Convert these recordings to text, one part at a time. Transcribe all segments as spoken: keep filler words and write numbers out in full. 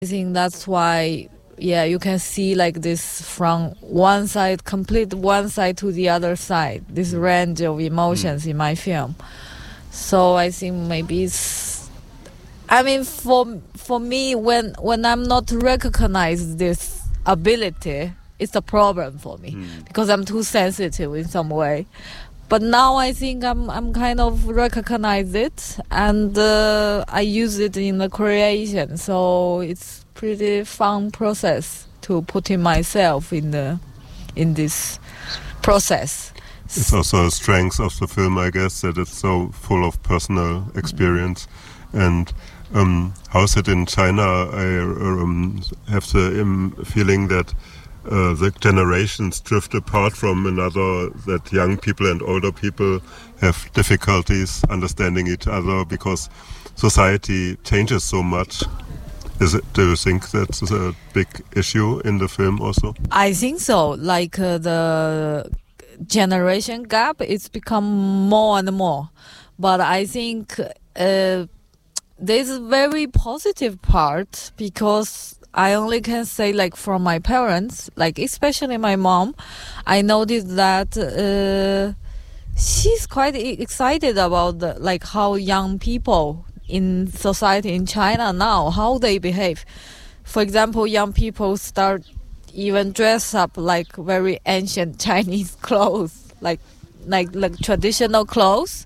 I think that's why, yeah, you can see like this from one side, complete one side to the other side, this range of emotions in my film. So I think maybe it's, I mean, for for me, when when I'm not recognize this ability, it's a problem for me mm. because I'm too sensitive in some way. But now I think I'm I'm kind of recognize it, and uh, I use it in the creation. So it's pretty fun process to put in myself in the in this process. It's also a strength of the film, I guess, that it's so full of personal experience. And um, how's it in China? I um, have the um, feeling that Uh, the generations drift apart from another, that young people and older people have difficulties understanding each other because society changes so much. Is it, do you think that's a big issue in the film also? I think so. Like uh, the generation gap, it's become more and more. But I think uh, there's a very positive part because I only can say, like, from my parents, like, especially my mom, I noticed that uh, she's quite excited about, the, like, how young people in society in China now, how they behave. For example, young people start even dress up like very ancient Chinese clothes, like, like, like traditional clothes,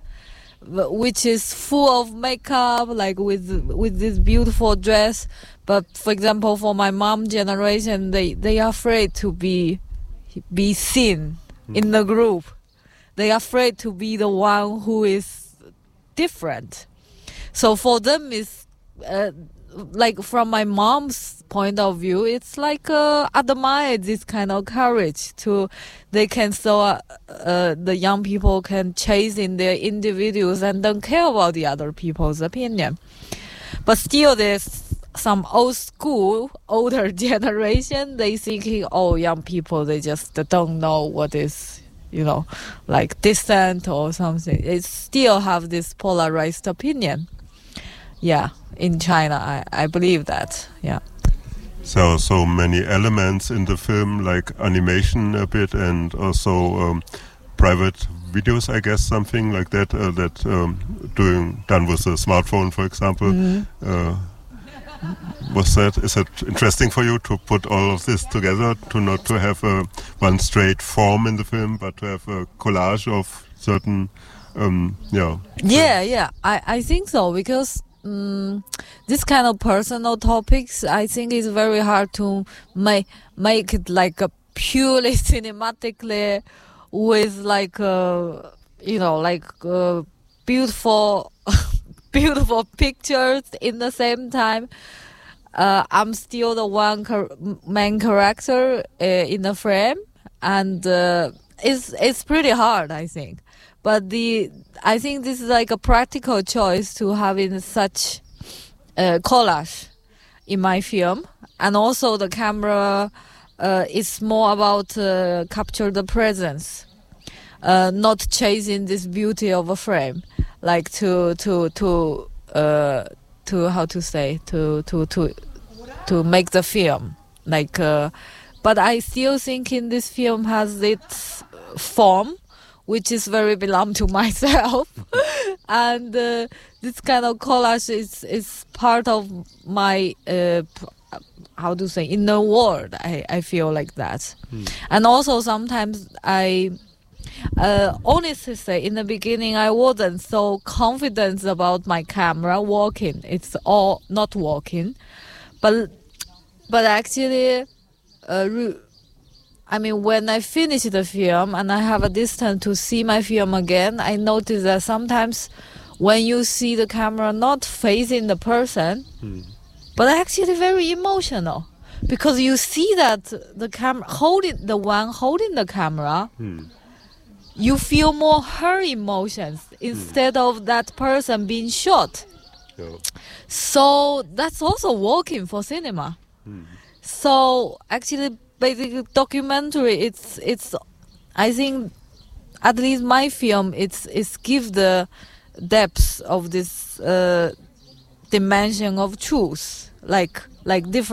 which is full of makeup, like with with this beautiful dress. But for example, for my mom generation, they they are afraid to be be seen mm. in the group. They are afraid to be the one who is different. So for them, it's uh, like from my mom's point of view, it's like uh, admire this kind of courage to they can so uh, uh, the young people can chase in their individuals and don't care about the other people's opinion. But still, there's some old school, older generation. They thinking, oh, young people, they just don't know what is, you know, like dissent or something. They still have this polarized opinion. Yeah, in China, I, I believe that, yeah. So, so many elements in the film, like animation a bit, and also um, private videos, I guess, something like that, uh, that um, doing done with a smartphone, for example. Mm-hmm. Uh, was that, is that interesting for you to put all of this together, to not to have a, one straight form in the film, but to have a collage of certain, um, yeah. Yeah, yeah, I, I think so, because Um, this kind of personal topics, I think it's very hard to make make it like a purely cinematically with like uh, you know like uh, beautiful beautiful pictures in the same time. Uh, I'm still the one car- main character uh, in the frame, and uh, it's it's pretty hard, I think. But the I think this is like a practical choice to have in such uh, collage in my film, and also the camera uh, is more about uh, capture the presence, uh, not chasing this beauty of a frame, like to to to uh, to how to say to to to to make the film like. Uh, but I still think in this film has its form, which is very belong to myself. And uh, this kind of collage is, is part of my, uh, how to say, inner world. I, I feel like that. Hmm. And also sometimes I, uh, honestly say, in the beginning I wasn't so confident about my camera working. It's all not working. But, but actually, uh, re- I mean, when I finish the film and I have a distance to see my film again, I notice that sometimes when you see the camera not facing the person, mm. but actually very emotional, because you see that the camera holding the one holding the camera, mm. you feel more her emotions instead mm. of that person being shot. Yeah. So that's also working for cinema. Mm. So actually, basically, documentary, it's it's I think at least my film it's it's give the depth of this uh, dimension of truth, like like different